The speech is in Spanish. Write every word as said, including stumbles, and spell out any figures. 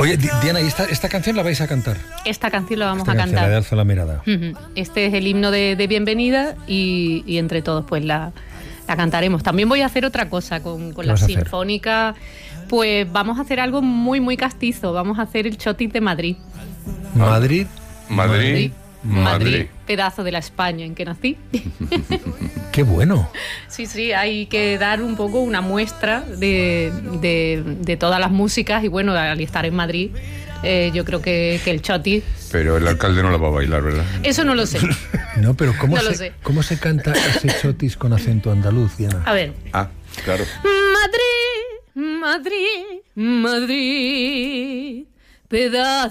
Oye, Diana, ¿y esta, esta canción la vais a cantar? Esta canción la vamos esta a canción, cantar. La de Alza la mirada. Este es el himno de, de bienvenida y, y entre todos pues la, la cantaremos. También voy a hacer otra cosa con, con la sinfónica. Pues vamos a hacer algo muy, muy castizo. Vamos a hacer el Chotis de Madrid. Madrid. Madrid. Madrid. Madrid. Madrid, pedazo de la España en que nací. ¡Qué bueno! Sí, sí, hay que dar un poco una muestra de, de, de todas las músicas y bueno, al estar en Madrid, eh, yo creo que, que el Chotis... Pero el alcalde no la va a bailar, ¿verdad? Eso no lo sé. No, pero ¿cómo, no se, lo sé. ¿cómo se canta ese Chotis con acento andaluz, Diana? A ver. Ah, claro. Madrid, Madrid, Madrid, pedazo